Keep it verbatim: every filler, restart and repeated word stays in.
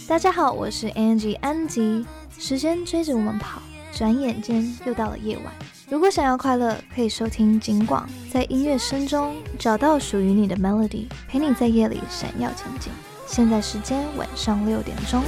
大家好，我是 Angie 安吉。时间追着我们跑，转眼间又到了夜晚。如果想要快乐，可以收听警广，在音乐声中找到属于你的 melody， 陪你在夜里闪耀前进。现在时间晚上六点钟。